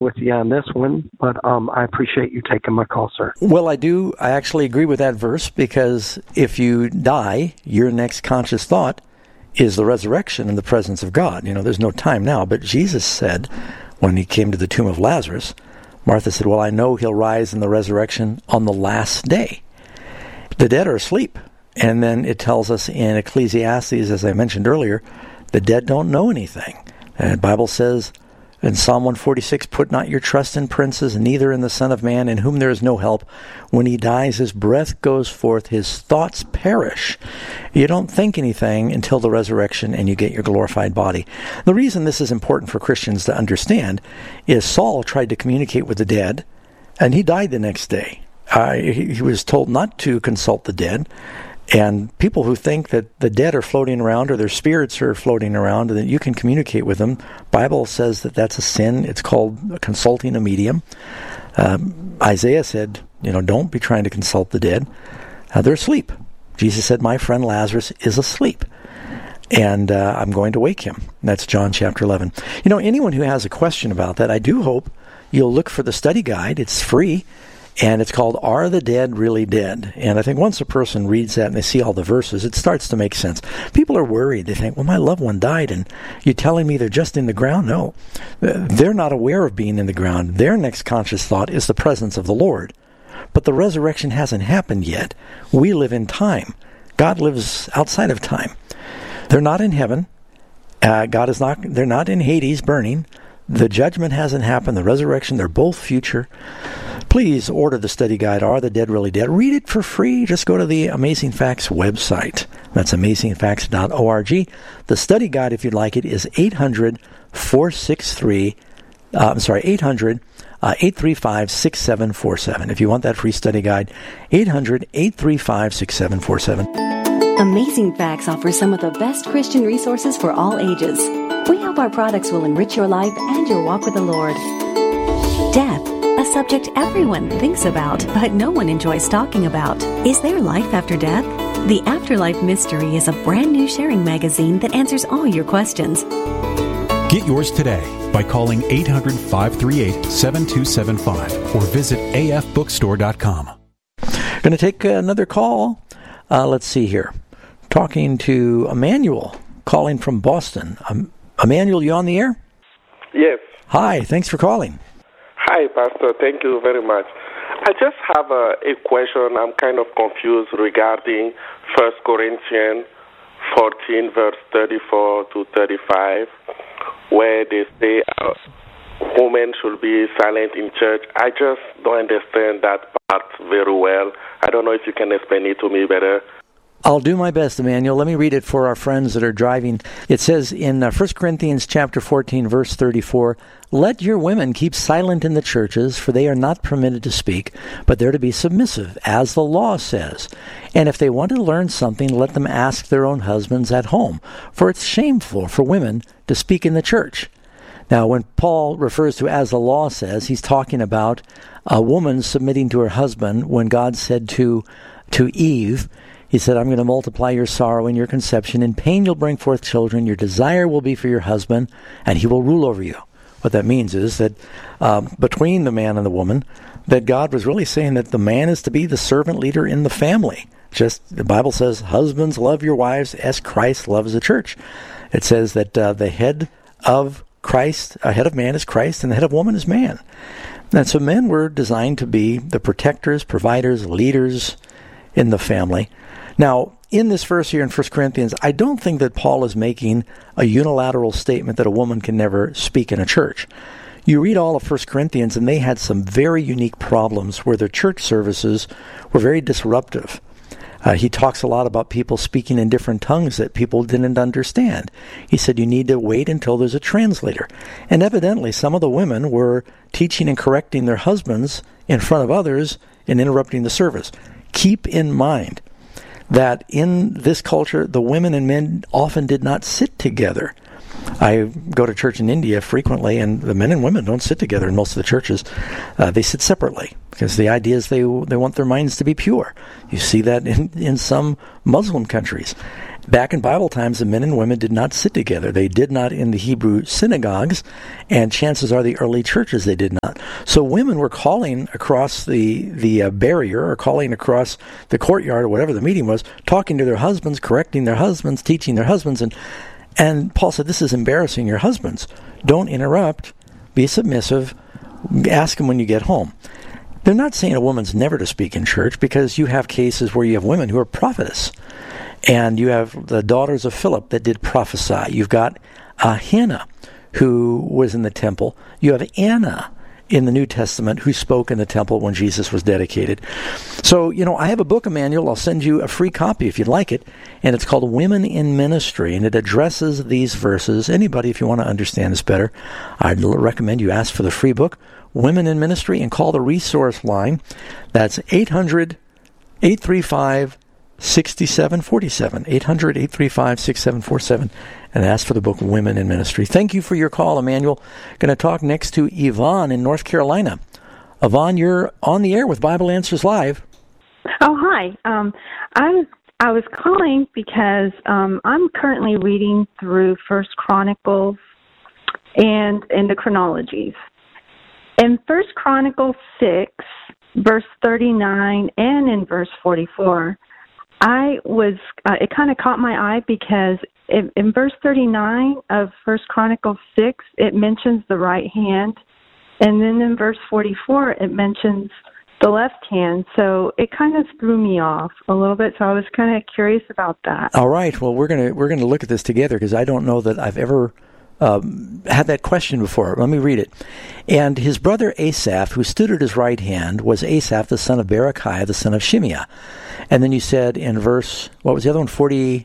with you on this one, but I appreciate you taking my call, sir. Well, I do. I actually agree with that verse, because if you die, your next conscious thought is the resurrection in the presence of God. You know, there's no time now, but Jesus said when he came to the tomb of Lazarus, Martha said, well, I know he'll rise in the resurrection on the last day. The dead are asleep. And then it tells us in Ecclesiastes, as I mentioned earlier, the dead don't know anything. And the Bible says in Psalm 146, put not your trust in princes, neither in the Son of Man, in whom there is no help. When he dies, his breath goes forth, his thoughts perish. You don't think anything until the resurrection and you get your glorified body. The reason this is important for Christians to understand is Saul tried to communicate with the dead, and he died the next day. He was told not to consult the dead. And people who think that the dead are floating around or their spirits are floating around and that you can communicate with them, Bible says that that's a sin. It's called consulting a medium. Isaiah said, don't be trying to consult the dead. They're asleep. Jesus said, my friend Lazarus is asleep, and I'm going to wake him. That's John chapter 11. Anyone who has a question about that, I do hope you'll look for the study guide. It's free. And it's called, Are the Dead Really Dead? And I think once a person reads that and they see all the verses, it starts to make sense. People are worried. They think, well, my loved one died, and you're telling me they're just in the ground? No. They're not aware of being in the ground. Their next conscious thought is the presence of the Lord. But the resurrection hasn't happened yet. We live in time. God lives outside of time. They're not in heaven. They're not in Hades burning. The judgment hasn't happened. The resurrection, they're both future. Please order the study guide, Are the Dead Really Dead? Read it for free. Just go to the Amazing Facts website. That's amazingfacts.org. The study guide, if you'd like it, is 800-835-6747. If you want that free study guide, 800-835-6747. Amazing Facts offers some of the best Christian resources for all ages. We hope our products will enrich your life and your walk with the Lord. Death, a subject everyone thinks about, but no one enjoys talking about. Is there life after death? The Afterlife Mystery is a brand new sharing magazine that answers all your questions. Get yours today by calling 800-538-7275 or visit afbookstore.com. Going to take another call. Let's see here. Talking to Emmanuel, calling from Boston. Emmanuel, you on the air? Yes. Hi, thanks for calling. Hi, Pastor. Thank you very much. I just have a question. I'm kind of confused regarding 1 Corinthians 14, verse 34 to 35, where they say women should be silent in church. I just don't understand that part very well. I don't know if you can explain it to me better. I'll do my best, Emmanuel. Let me read it for our friends that are driving. It says in 1 Corinthians chapter 14, verse 34, Let your women keep silent in the churches, for they are not permitted to speak, but they're to be submissive, as the law says. And if they want to learn something, let them ask their own husbands at home, for it's shameful for women to speak in the church. Now, when Paul refers to as the law says, he's talking about a woman submitting to her husband when God said to Eve, He said, I'm going to multiply your sorrow and your conception. In pain you'll bring forth children. Your desire will be for your husband, and he will rule over you. What that means is that between the man and the woman, that God was really saying that the man is to be the servant leader in the family. Just the Bible says, husbands, love your wives as Christ loves the church. It says that the head of Christ, a head of man is Christ, and the head of woman is man. And so men were designed to be the protectors, providers, leaders in the family. Now, in this verse here in 1 Corinthians, I don't think that Paul is making a unilateral statement that a woman can never speak in a church. You read all of 1 Corinthians, and they had some very unique problems where their church services were very disruptive. He talks a lot about people speaking in different tongues that people didn't understand. He said you need to wait until there's a translator. And evidently, some of the women were teaching and correcting their husbands in front of others and interrupting the service. Keep in mind that in this culture, the women and men often did not sit together. I go to church in India frequently, and the men and women don't sit together in most of the churches. They sit separately, because the idea is they want their minds to be pure. You see that in some Muslim countries. Back in Bible times, the men and women did not sit together. They did not in the Hebrew synagogues, and chances are the early churches they did not. So women were calling across the barrier, or calling across the courtyard, or whatever the meeting was, talking to their husbands, correcting their husbands, teaching their husbands, and Paul said, this is embarrassing your husbands. Don't interrupt. Be submissive. Ask them when you get home. They're not saying a woman's never to speak in church, because you have cases where you have women who are prophetess. And you have the daughters of Philip that did prophesy. You've got Hannah, who was in the temple. You have Anna in the New Testament who spoke in the temple when Jesus was dedicated. So, I have a book, Emmanuel. I'll send you a free copy if you'd like it. And it's called Women in Ministry, and it addresses these verses. Anybody, if you want to understand this better, I'd recommend you ask for the free book, Women in Ministry, and call the resource line. That's 800-835-6747, 800-835-6747, and ask for the book Women in Ministry. Thank you for your call, Emmanuel. Going to talk next to Yvonne in North Carolina. Yvonne, you're on the air with Bible Answers Live. Oh, hi. I was calling because I'm currently reading through First Chronicles and in the chronologies. In First Chronicles 6, verse 39, and in verse 44, it kind of caught my eye because in verse 39 of First Chronicles 6, it mentions the right hand, and then in verse 44, it mentions the left hand. So it kind of threw me off a little bit. So I was kind of curious about that. All right. Well, we're gonna look at this together, because I don't know that I've ever had that question before. Let me read it. And his brother Asaph, who stood at his right hand, was Asaph, the son of Berechiah, the son of Shimeah. And then you said in verse, what was the other one? 40?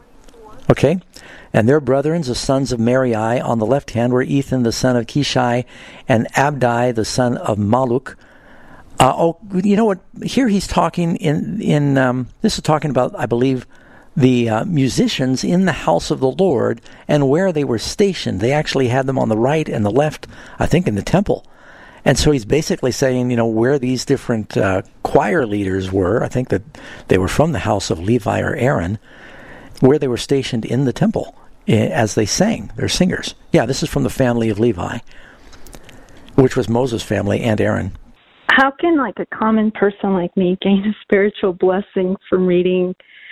Okay. And their brethren, the sons of Merari, on the left hand were Ethan, the son of Kishai, and Abdi, the son of Maluk. You know what? Here he's talking this is talking about, I believe, the musicians in the house of the Lord and where they were stationed. They actually had them on the right and the left, I think, in the temple. And so he's basically saying, where these different choir leaders were. I think that they were from the house of Levi or Aaron, where they were stationed in the temple as they sang. They're singers. Yeah, this is from the family of Levi, which was Moses' family and Aaron. How can a common person like me gain a spiritual blessing from reading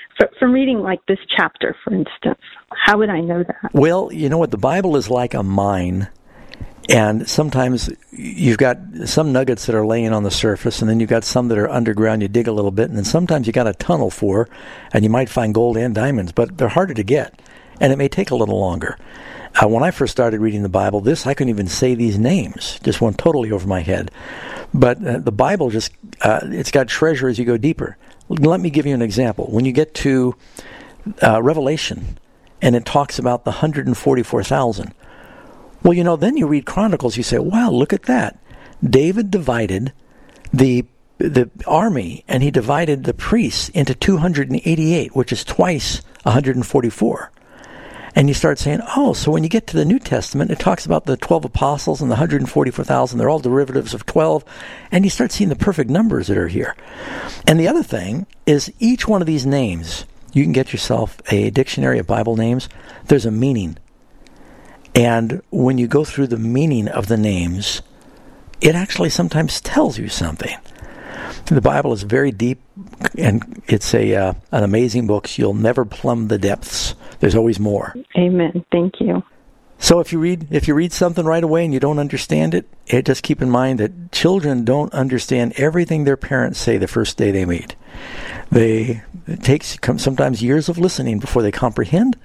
like this chapter, for instance? How would I know that? Well, you know what? The Bible is like a mine, and sometimes you've got some nuggets that are laying on the surface, and then you've got some that are underground. You dig a little bit, and then sometimes you got a tunnel for, and you might find gold and diamonds, but they're harder to get, and it may take a little longer. When I first started reading the Bible, I couldn't even say these names. Just went totally over my head. But the Bible it's got treasure as you go deeper. Let me give you an example. When you get to Revelation, and it talks about the 144,000, well, then you read Chronicles, you say, wow, look at that. David divided the army, and he divided the priests into 288, which is twice 144. And you start saying, so when you get to the New Testament, it talks about the 12 apostles and the 144,000. They're all derivatives of 12. And you start seeing the perfect numbers that are here. And the other thing is, each one of these names, you can get yourself a dictionary of Bible names. There's a meaning. And when you go through the meaning of the names, it actually sometimes tells you something. The Bible is very deep, and it's an amazing book. You'll never plumb the depths. There's always more. Amen. Thank you. So if you read something right away and you don't understand it, just keep in mind that children don't understand everything their parents say the first day they meet. It takes sometimes years of listening before they comprehend.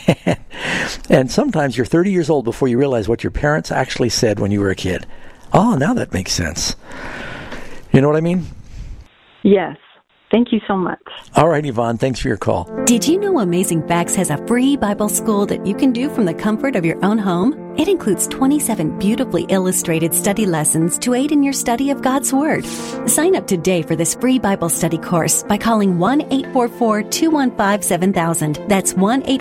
And sometimes you're 30 years old before you realize what your parents actually said when you were a kid. Oh, now that makes sense. You know what I mean? Yes. Thank you so much. All right, Yvonne, thanks for your call. Did you know Amazing Facts has a free Bible school that you can do from the comfort of your own home? It includes 27 beautifully illustrated study lessons to aid in your study of God's Word. Sign up today for this free Bible study course by calling 1-844-215-7000. That's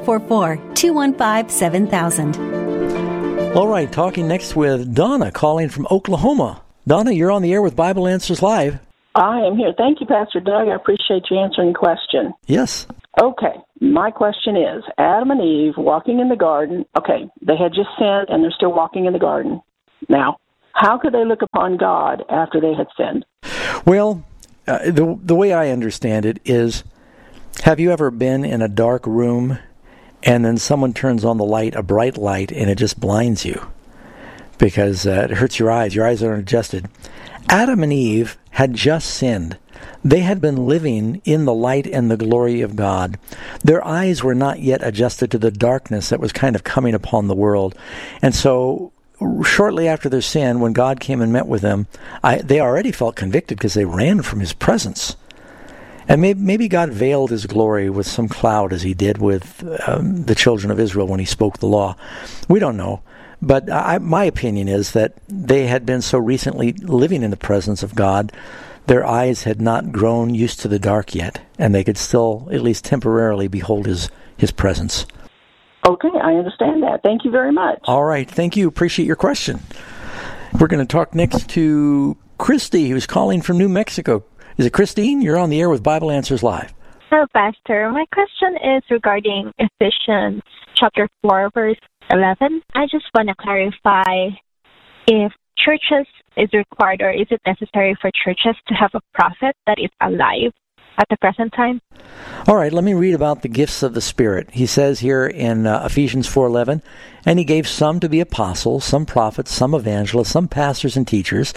1-844-215-7000. All right, talking next with Donna, calling from Oklahoma. Donna, you're on the air with Bible Answers Live. I am here. Thank you, Pastor Doug. I appreciate you answering the question. Yes. Okay. my question is, Adam and Eve walking in the garden, okay, they had just sinned and they're still walking in the garden now. How could they look upon God after they had sinned? Well, the way I understand it is, have you ever been in a dark room and then someone turns on the light, a bright light, and it just blinds you because it hurts your eyes. Your eyes aren't adjusted. Adam and Eve had just sinned. They had been living in the light and the glory of God. Their eyes were not yet adjusted to the darkness that was kind of coming upon the world. And so shortly after their sin, when God came and met with them, they already felt convicted because they ran from his presence. And maybe God veiled his glory with some cloud as he did with the children of Israel when he spoke the law. We don't know. But my opinion is that they had been so recently living in the presence of God, their eyes had not grown used to the dark yet, and they could still, at least temporarily, behold his presence. Okay, I understand that. Thank you very much. All right, thank you. Appreciate your question. We're going to talk next to Christy, who's calling from New Mexico. Is it Christine? You're on the air with Bible Answers Live. Hello, Pastor. My question is regarding Ephesians chapter 4, verse 11. I just want to clarify if churches is required or is it necessary for churches to have a prophet that is alive at the present time? All right, let me read about the gifts of the Spirit. He says here in Ephesians 4:11, and he gave some to be apostles, some prophets, some evangelists, some pastors and teachers.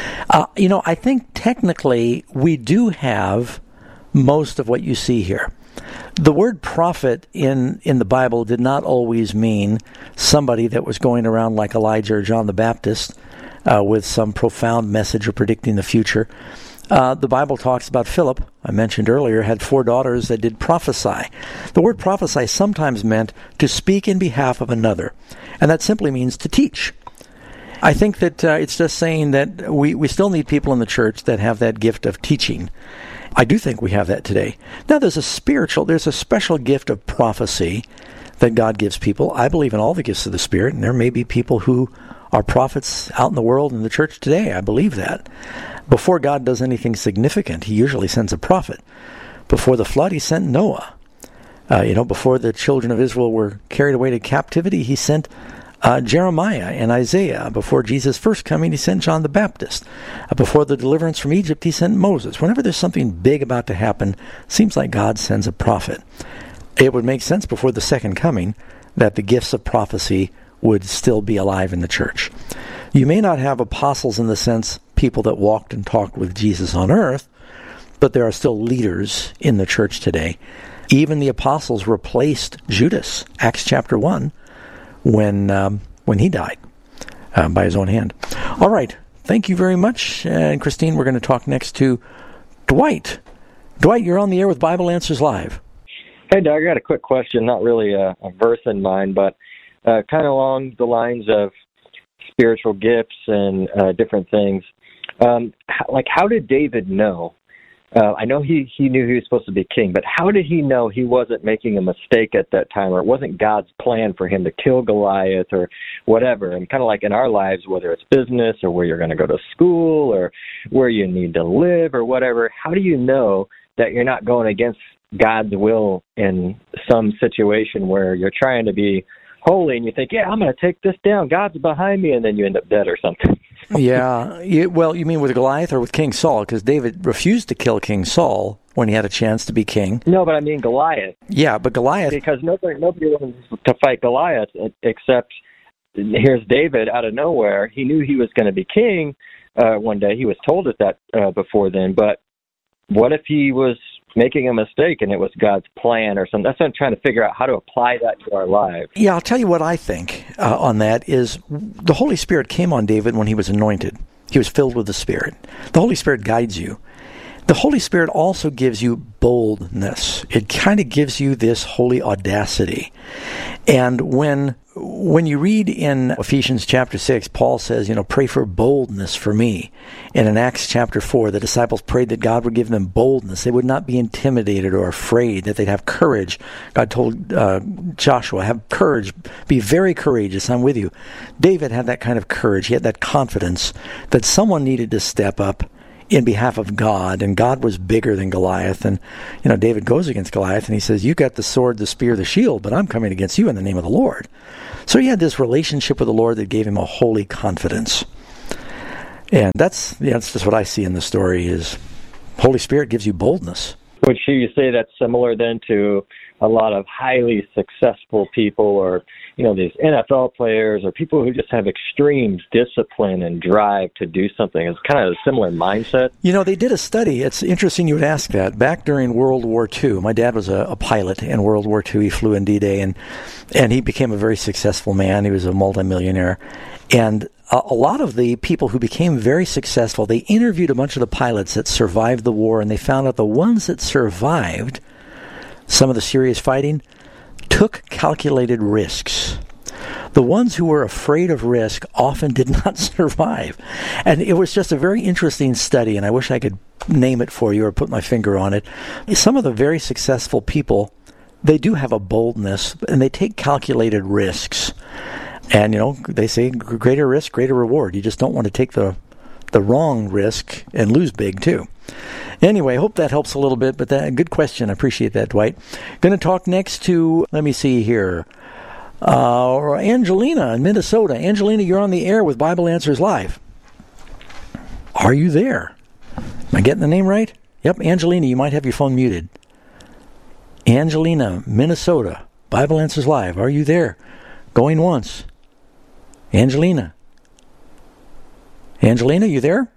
I think technically we do have most of what you see here. The word prophet in the Bible did not always mean somebody that was going around like Elijah or John the Baptist with some profound message or predicting the future. The Bible talks about Philip, I mentioned earlier, had 4 daughters that did prophesy. The word prophesy sometimes meant to speak in behalf of another, and that simply means to teach. I think that it's just saying that we still need people in the church that have that gift of teaching. I do think we have that today. Now, there's a special gift of prophecy that God gives people. I believe in all the gifts of the Spirit, and there may be people who are prophets out in the world in the church today. I believe that. Before God does anything significant, he usually sends a prophet. Before the flood, he sent Noah. Before the children of Israel were carried away to captivity, he sent Jeremiah and Isaiah. Before Jesus' first coming, he sent John the Baptist. Before the deliverance from Egypt, he sent Moses. Whenever there's something big about to happen, seems like God sends a prophet. It would make sense before the second coming that the gifts of prophecy would still be alive in the church. You may not have apostles in the sense people that walked and talked with Jesus on earth, but there are still leaders in the church today. Even the apostles replaced Judas, Acts chapter 1, when he died by his own hand. All right. Thank you very much. And Christine, we're going to talk next to Dwight. Dwight, you're on the air with Bible Answers Live. Hey, Doug, I got a quick question, not really a verse in mind, but kind of along the lines of spiritual gifts and different things. How did David know? I know he knew he was supposed to be king, but how did he know he wasn't making a mistake at that time, or it wasn't God's plan for him to kill Goliath or whatever? And kind of like in our lives, whether it's business or where you're going to go to school or where you need to live or whatever, how do you know that you're not going against God's will in some situation where you're trying to be holy and you think, yeah, I'm going to take this down, God's behind me, and then you end up dead or something? Yeah. Well, you mean with Goliath or with King Saul? Because David refused to kill King Saul when he had a chance to be king. No, but I mean Goliath. Yeah, but Goliath... Because nobody wanted to fight Goliath except here's David out of nowhere. He knew he was going to be king one day. He was told it that before then. But what if he was making a mistake and it was God's plan or something? That's what I'm trying to figure out, how to apply that to our lives. Yeah, I'll tell you what I think on that is the Holy Spirit came on David when he was anointed. He was filled with the Spirit. The Holy Spirit guides you. The Holy Spirit also gives you boldness. It kind of gives you this holy audacity. And when you read in Ephesians chapter 6, Paul says, pray for boldness for me. And in Acts chapter 4, the disciples prayed that God would give them boldness. They would not be intimidated or afraid, that they'd have courage. God told Joshua, have courage, be very courageous, I'm with you. David had that kind of courage. He had that confidence that someone needed to step up in behalf of God, and God was bigger than Goliath. And, David goes against Goliath, and he says, you got the sword, the spear, the shield, but I'm coming against you in the name of the Lord. So he had this relationship with the Lord that gave him a holy confidence. And that's just what I see in the story is Holy Spirit gives you boldness. Would you say that's similar then to a lot of highly successful people or, these NFL players or people who just have extreme discipline and drive to do something? It's kind of a similar mindset. They did a study. It's interesting you would ask that. Back during World War II, my dad was a pilot in World War II. He flew in D-Day, and he became a very successful man. He was a multimillionaire. And a lot of the people who became very successful, they interviewed a bunch of the pilots that survived the war, and they found out the ones that survived some of the serious fighting took calculated risks. The ones who were afraid of risk often did not survive. And it was just a very interesting study, and I wish I could name it for you or put my finger on it. Some of the very successful people, they do have a boldness, and they take calculated risks. And, they say greater risk, greater reward. You just don't want to take the wrong risk and lose big, too. Anyway, I hope that helps a little bit, but good question. I appreciate that, Dwight. Going to talk next to, let me see here, Angelina in Minnesota. Angelina, you're on the air with Bible Answers Live. Are you there? Am I getting the name right? Yep, Angelina, you might have your phone muted. Angelina, Minnesota, Bible Answers Live. Are you there? Going once. Angelina, you there?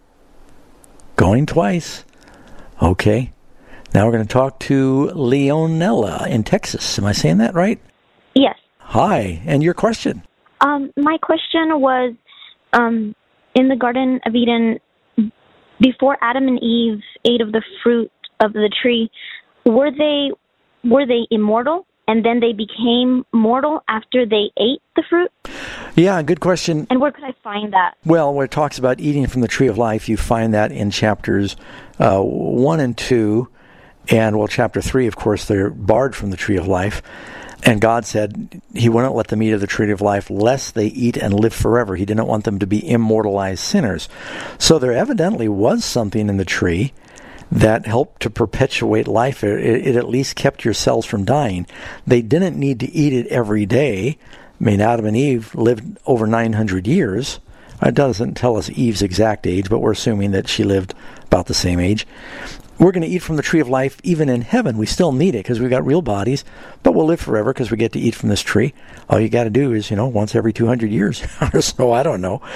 Going twice. Okay. Now we're going to talk to Leonella in Texas. Am I saying that right? Yes. Hi. And your question? My question was, in the Garden of Eden, before Adam and Eve ate of the fruit of the tree, were they immortal? And then they became mortal after they ate the fruit? Yeah, good question. And where could I find that? Well, where it talks about eating from the tree of life, you find that in chapters 1 and 2. And, chapter 3, of course, they're barred from the tree of life. And God said he wouldn't let them eat of the tree of life lest they eat and live forever. He didn't want them to be immortalized sinners. So there evidently was something in the tree that helped to perpetuate life. It at least kept your cells from dying. They didn't need to eat it every day. I mean, Adam and Eve lived over 900 years. It doesn't tell us Eve's exact age, but we're assuming that she lived about the same age. We're going to eat from the tree of life even in heaven. We still need it because we've got real bodies, but we'll live forever because we get to eat from this tree. All you got to do is, once every 200 years or so, I don't know.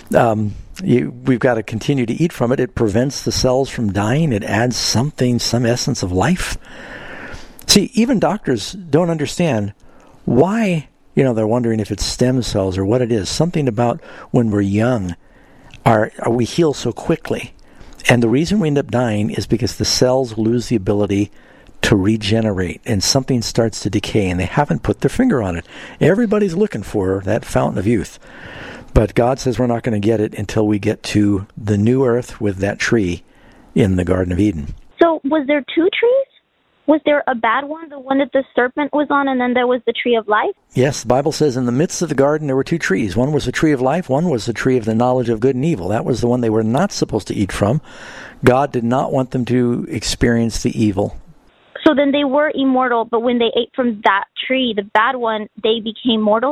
We've got to continue to eat from it. It prevents the cells from dying. It adds some essence of life. See, even doctors don't understand why, they're wondering if it's stem cells or what it is. Something about when we're young, we heal so quickly. And the reason we end up dying is because the cells lose the ability to regenerate and something starts to decay, and they haven't put their finger on it. Everybody's looking for that fountain of youth. But God says we're not going to get it until we get to the new earth with that tree in the Garden of Eden. So was there two trees? Was there a bad one, the one that the serpent was on, and then there was the tree of life? Yes, the Bible says in the midst of the garden there were two trees. One was the tree of life, one was the tree of the knowledge of good and evil. That was the one they were not supposed to eat from. God did not want them to experience the evil. So then they were immortal, but when they ate from that tree, the bad one, they became mortal?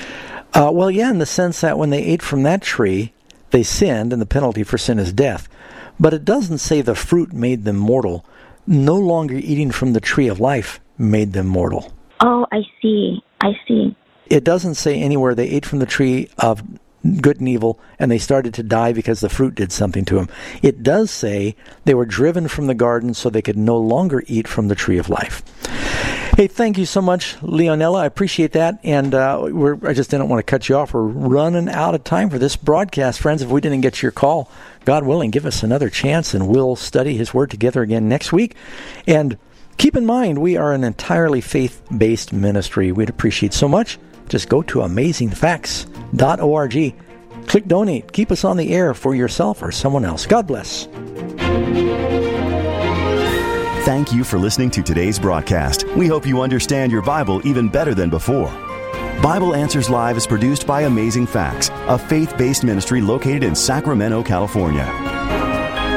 In the sense that when they ate from that tree, they sinned, and the penalty for sin is death. But it doesn't say the fruit made them mortal. No longer eating from the tree of life made them mortal. Oh, I see. It doesn't say anywhere they ate from the tree of good and evil and they started to die because the fruit did something to them. It does say they were driven from the garden so they could no longer eat from the tree of life. Hey, thank you so much, Leonella. I appreciate that. And I just didn't want to cut you off. We're running out of time for this broadcast. Friends, if we didn't get your call, God willing, give us another chance, and we'll study His Word together again next week. And keep in mind, we are an entirely faith-based ministry. We'd appreciate so much. Just go to amazingfacts.org. Click donate. Keep us on the air for yourself or someone else. God bless. Thank you for listening to today's broadcast. We hope you understand your Bible even better than before. Bible Answers Live is produced by Amazing Facts, a faith-based ministry located in Sacramento, California.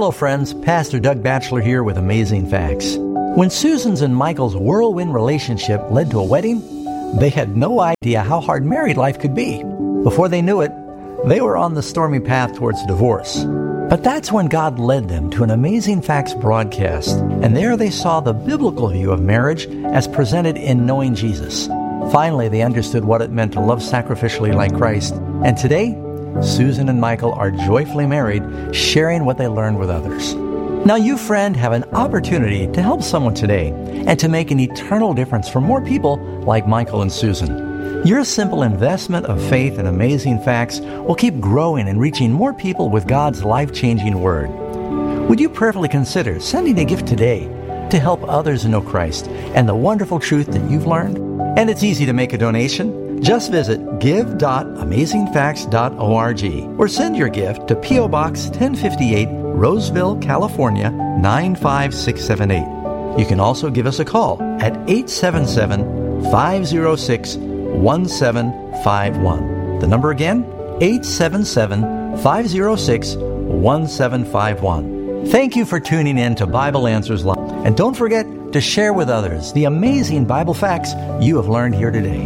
Hello friends, Pastor Doug Batchelor here with Amazing Facts. When Susan's and Michael's whirlwind relationship led to a wedding, they had no idea how hard married life could be. Before they knew it, they were on the stormy path towards divorce. But that's when God led them to an Amazing Facts broadcast, and there they saw the biblical view of marriage as presented in Knowing Jesus. Finally, they understood what it meant to love sacrificially like Christ, and today, Susan and Michael are joyfully married, sharing what they learned with others. Now you, friend, have an opportunity to help someone today and to make an eternal difference for more people like Michael and Susan. Your simple investment of faith in Amazing Facts will keep growing and reaching more people with God's life-changing Word. Would you prayerfully consider sending a gift today to help others know Christ and the wonderful truth that you've learned? And it's easy to make a donation. Just visit give.amazingfacts.org or send your gift to P.O. Box 1058, Roseville, California, 95678. You can also give us a call at 877-506-1751. The number again, 877-506-1751. Thank you for tuning in to Bible Answers Live. And don't forget to share with others the amazing Bible facts you have learned here today.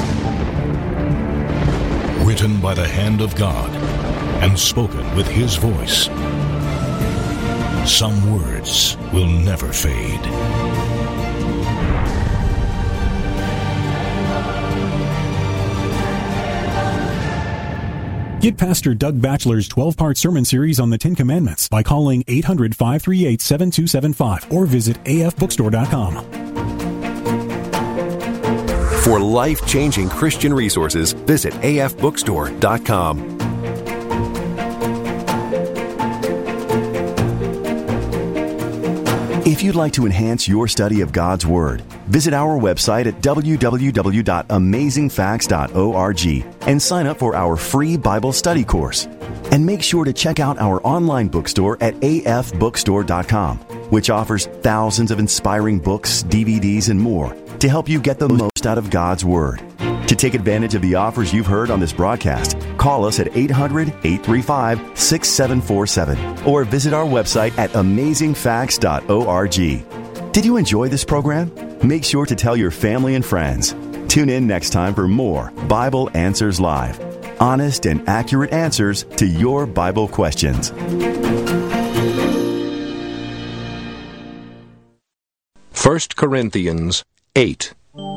Written by the hand of God and spoken with His voice. Some words will never fade. Get Pastor Doug Batchelor's 12-part sermon series on the Ten Commandments by calling 800-538-7275 or visit afbookstore.com. For life-changing Christian resources, visit afbookstore.com. If you'd like to enhance your study of God's Word, visit our website at www.amazingfacts.org and sign up for our free Bible study course. And make sure to check out our online bookstore at afbookstore.com, which offers thousands of inspiring books, DVDs, and more to help you get the most out of God's Word. To take advantage of the offers you've heard on this broadcast, call us at 800-835-6747 or visit our website at amazingfacts.org. Did you enjoy this program? Make sure to tell your family and friends. Tune in next time for more Bible Answers Live. Honest and accurate answers to your Bible questions. 1 Corinthians 8.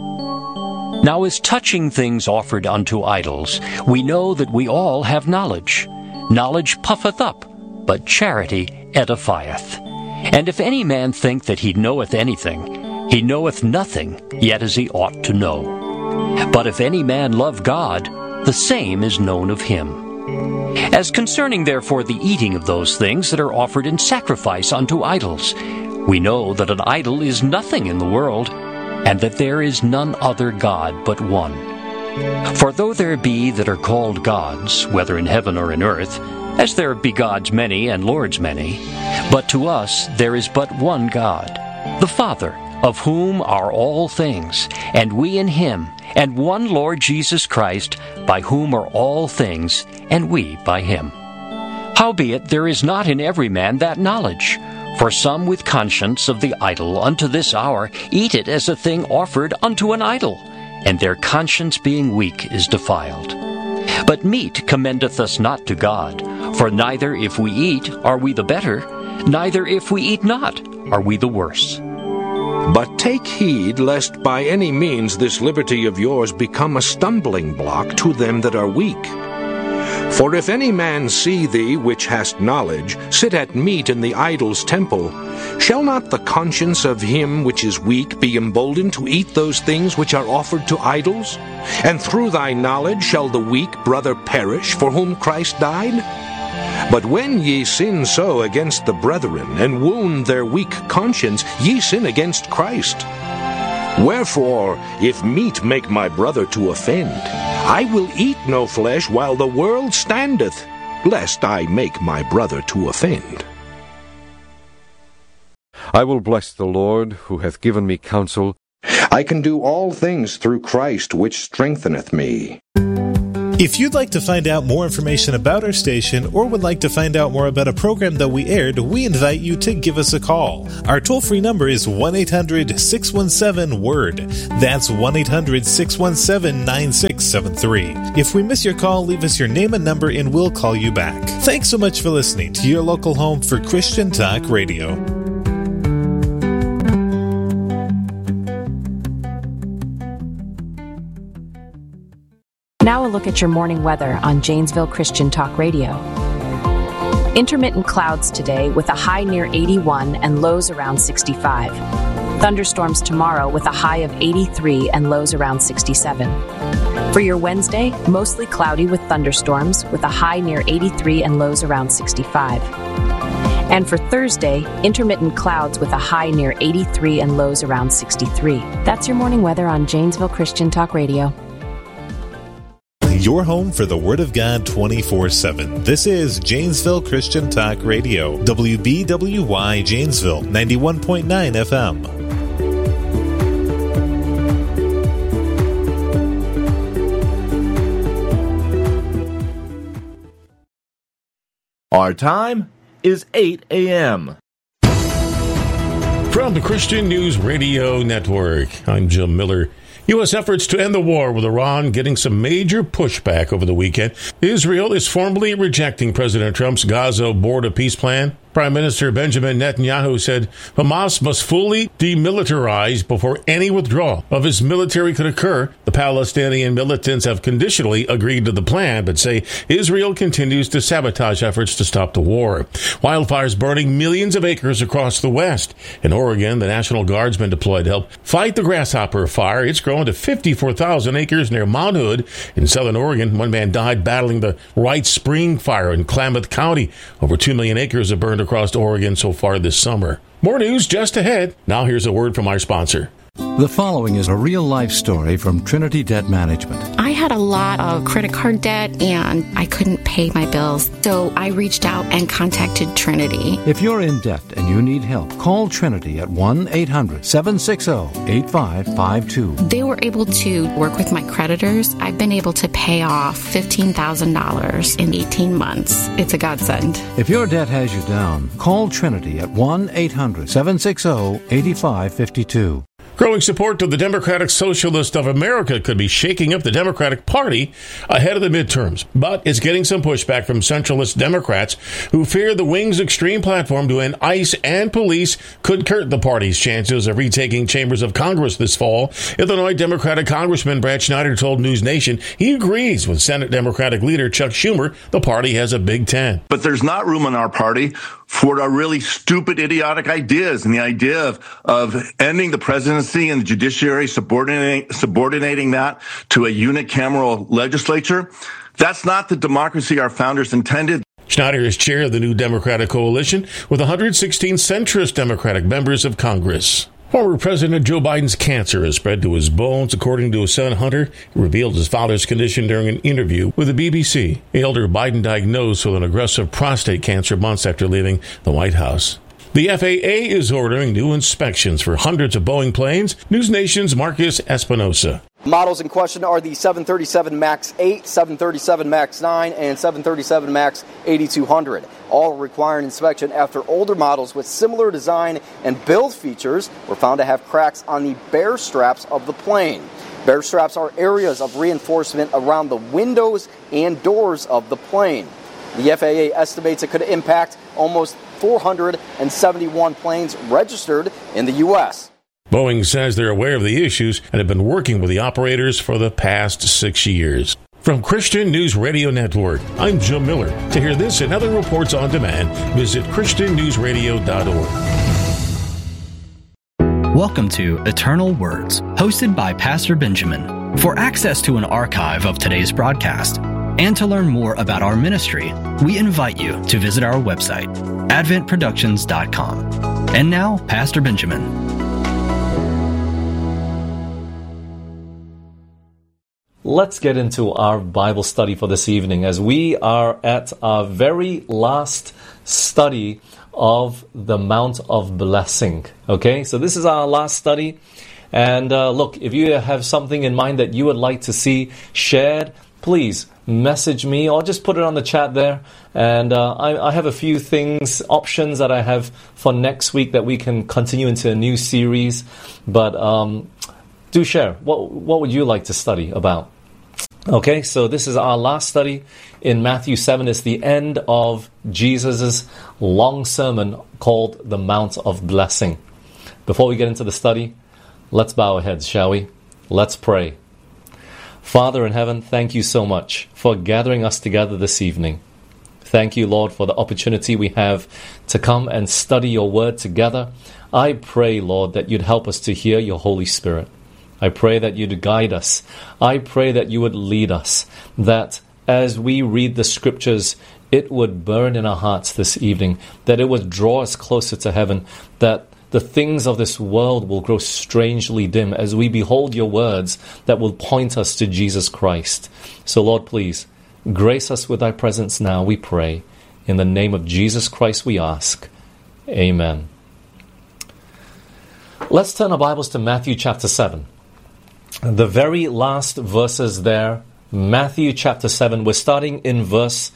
Now as touching things offered unto idols, we know that we all have knowledge. Knowledge puffeth up, but charity edifieth. And if any man think that he knoweth anything, he knoweth nothing, yet as he ought to know. But if any man love God, the same is known of him. As concerning therefore the eating of those things that are offered in sacrifice unto idols, we know that an idol is nothing in the world, and that there is none other God but one. For though there be that are called gods, whether in heaven or in earth, as there be gods many and lords many, but to us there is but one God, the Father, of whom are all things, and we in him, and one Lord Jesus Christ, by whom are all things, and we by him. Howbeit there is not in every man that knowledge. For some with conscience of the idol unto this hour eat it as a thing offered unto an idol, and their conscience being weak is defiled. But meat commendeth us not to God, for neither if we eat are we the better, neither if we eat not are we the worse. But take heed lest by any means this liberty of yours become a stumbling block to them that are weak. For if any man see thee, which hast knowledge, sit at meat in the idol's temple, shall not the conscience of him which is weak be emboldened to eat those things which are offered to idols? And through thy knowledge shall the weak brother perish, for whom Christ died? But when ye sin so against the brethren, and wound their weak conscience, ye sin against Christ. Wherefore, if meat make my brother to offend, I will eat no flesh while the world standeth, lest I make my brother to offend. I will bless the Lord, who hath given me counsel. I can do all things through Christ, which strengtheneth me. If you'd like to find out more information about our station or would like to find out more about a program that we aired, we invite you to give us a call. Our toll-free number is 1-800-617-WORD. That's 1-800-617-9673. If we miss your call, leave us your name and number and we'll call you back. Thanks so much for listening to your local home for Christian Talk Radio. Now a look at your morning weather on Janesville Christian Talk Radio. Intermittent clouds today with a high near 81 and lows around 65. Thunderstorms tomorrow with a high of 83 and lows around 67. For your Wednesday, mostly cloudy with thunderstorms with a high near 83 and lows around 65. And for Thursday, intermittent clouds with a high near 83 and lows around 63. That's your morning weather on Janesville Christian Talk Radio. Your home for the Word of God 24/7. This is Janesville Christian Talk Radio, WBWY Janesville, 91.9 FM. Our time is 8 a.m. From the Christian News Radio Network, I'm Jim Miller. U.S. efforts to end the war with Iran getting some major pushback over the weekend. Israel is formally rejecting President Trump's Gaza border peace plan. Prime Minister Benjamin Netanyahu said Hamas must fully demilitarize before any withdrawal of its military could occur. The Palestinian militants have conditionally agreed to the plan, but say Israel continues to sabotage efforts to stop the war. Wildfires burning millions of acres across the West. In Oregon, the National Guard's been deployed to help fight the grasshopper fire. It's grown to 54,000 acres near Mount Hood. In southern Oregon, one man died battling the Wright Spring fire in Klamath County. Over 2 million acres have burned across Oregon so far this summer. More news just ahead. Now here's a word from our sponsor. The following is a real-life story from Trinity Debt Management. I had a lot of credit card debt, and I couldn't pay my bills, so I reached out and contacted Trinity. If you're in debt and you need help, call Trinity at 1-800-760-8552. They were able to work with my creditors. I've been able to pay off $15,000 in 18 months. It's a godsend. If your debt has you down, call Trinity at 1-800-760-8552. Growing support to the Democratic Socialist of America could be shaking up the Democratic Party ahead of the midterms, but it's getting some pushback from centralist Democrats who fear the wing's extreme platform to end ICE and police could hurt the party's chances of retaking chambers of Congress this fall. Illinois Democratic Congressman Brad Schneider told News Nation he agrees with Senate Democratic leader Chuck Schumer. The party has a Big Ten. But there's not room in our party for a really stupid, idiotic ideas, and the idea of ending the presidency and the judiciary, subordinating that to a unicameral legislature. That's not the democracy our founders intended. Schneider is chair of the new Democratic coalition with 116 centrist Democratic members of Congress. Former President Joe Biden's cancer has spread to his bones, according to his son Hunter. He revealed his father's condition during an interview with the BBC. The elder Biden diagnosed with an aggressive prostate cancer months after leaving the White House. The FAA is ordering new inspections for hundreds of Boeing planes. News Nation's Marcus Espinosa. Models in question are the 737 MAX 8, 737 MAX 9, and 737 MAX 8200. All require an inspection after older models with similar design and build features were found to have cracks on the bear straps of the plane. Bear straps are areas of reinforcement around the windows and doors of the plane. The FAA estimates it could impact almost 471 planes registered in the U.S. Boeing says they're aware of the issues and have been working with the operators for the past 6 years. From Christian News Radio Network, I'm Jim Miller. To hear this and other reports on demand, visit ChristianNewsRadio.org. Welcome to Eternal Words, hosted by Pastor Benjamin. For access to an archive of today's broadcast, and to learn more about our ministry, we invite you to visit our website, adventproductions.com. And now, Pastor Benjamin. Let's get into our Bible study for this evening as we are at our very last study of the Mount of Blessing. Okay, so this is our last study. And look, if you have something in mind that you would like to see shared, please message me or just put it on the chat there. And I have a few options that I have for next week that we can continue into a new series. But do share. What would you like to study about? Okay, so this is our last study in Matthew 7. It's the end of Jesus' long sermon called the Mount of Blessing. Before we get into the study, let's bow our heads, shall we? Let's pray. Father in heaven, thank you so much for gathering us together this evening. Thank you, Lord, for the opportunity we have to come and study your word together. I pray, Lord, that you'd help us to hear your Holy Spirit. I pray that you'd guide us. I pray that you would lead us, that as we read the scriptures, it would burn in our hearts this evening, that it would draw us closer to heaven, that the things of this world will grow strangely dim as we behold your words that will point us to Jesus Christ. So, Lord, please, grace us with thy presence now, we pray. In the name of Jesus Christ we ask. Amen. Let's turn our Bibles to Matthew chapter 7. The very last verses there, Matthew chapter 7, we're starting in verse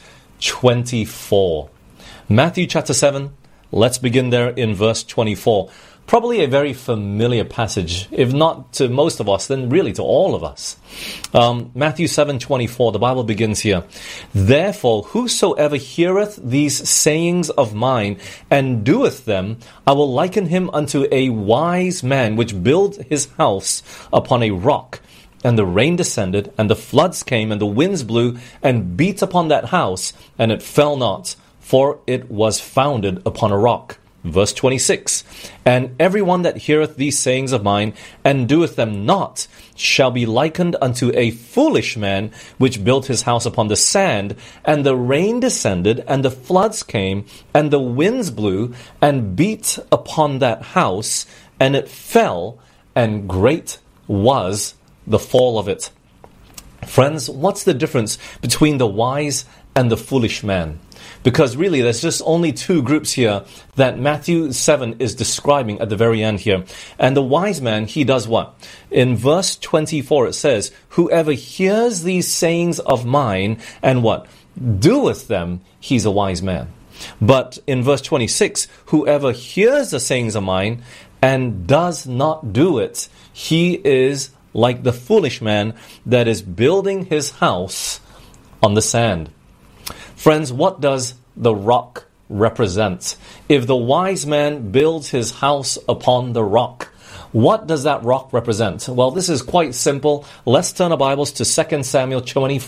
24. Matthew chapter 7, let's begin there in verse 24. Probably a very familiar passage, if not to most of us, then really to all of us. Matthew 7:24, the Bible begins here. Therefore, whosoever heareth these sayings of mine, and doeth them, I will liken him unto a wise man, which built his house upon a rock. And the rain descended, and the floods came, and the winds blew, and beat upon that house, and it fell not, for it was founded upon a rock. Verse 26, and everyone that heareth these sayings of mine, and doeth them not, shall be likened unto a foolish man, which built his house upon the sand, and the rain descended, and the floods came, and the winds blew, and beat upon that house, and it fell, and great was the fall of it. Friends, what's the difference between the wise and the foolish man? Because really, there's just only two groups here that Matthew 7 is describing at the very end here. And the wise man, he does what? In verse 24, it says, whoever hears these sayings of mine, and what? Doeth them, he's a wise man. But in verse 26, whoever hears the sayings of mine, and does not do it, he is like the foolish man that is building his house on the sand. Friends, what does the rock represent? If the wise man builds his house upon the rock, what does that rock represent? Well, this is quite simple. Let's turn our Bibles to 2 Samuel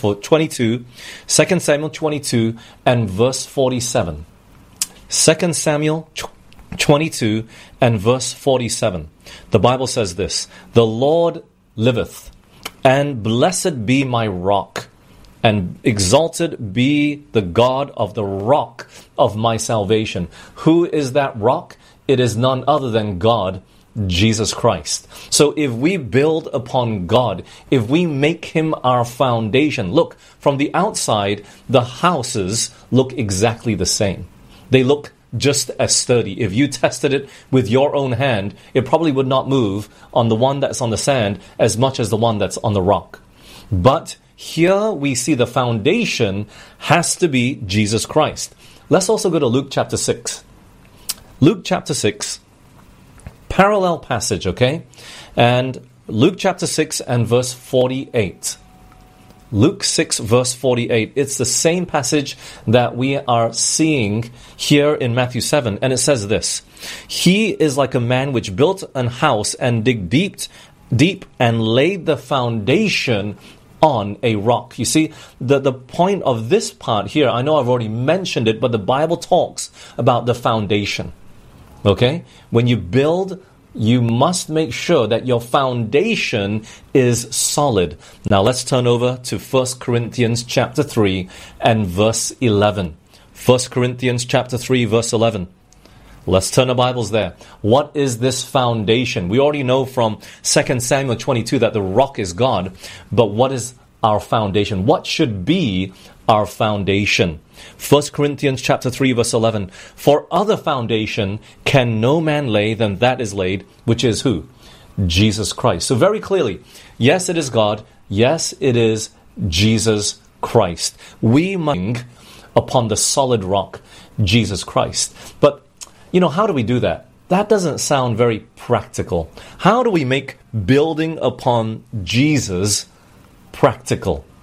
22, 2 Samuel 22 and verse 47. 2 Samuel 22 and verse 47. The Bible says this, the Lord liveth, and blessed be my rock, and exalted be the God of the rock of my salvation. Who is that rock? It is none other than God, Jesus Christ. So if we build upon God, if we make him our foundation, look, from the outside, the houses look exactly the same. They look just as sturdy. If you tested it with your own hand, it probably would not move on the one that's on the sand as much as the one that's on the rock. But here we see the foundation has to be Jesus Christ. Let's also go to Luke chapter 6. Luke chapter 6, parallel passage, okay? And Luke chapter 6 and verse 48. Luke 6 verse 48. It's the same passage that we are seeing here in Matthew 7. And it says this, he is like a man which built an house and digged deep and laid the foundation on a rock. You see, the point of this part here, I know I've already mentioned it, but the Bible talks about the foundation. Okay? When you build, you must make sure that your foundation is solid. Now let's turn over to 1 Corinthians chapter 3 and verse 11. 1 Corinthians chapter 3 verse 11. Let's turn our Bibles there. What is this foundation? We already know from 2 Samuel 22 that the rock is God. But what is our foundation? What should be our foundation? 1 Corinthians chapter 3 verse 11. For other foundation can no man lay than that is laid, which is who? Jesus Christ. So very clearly, yes, it is God. Yes, it is Jesus Christ. We must upon the solid rock, Jesus Christ. But, how do we do that? That doesn't sound very practical. How do we make building upon Jesus practical?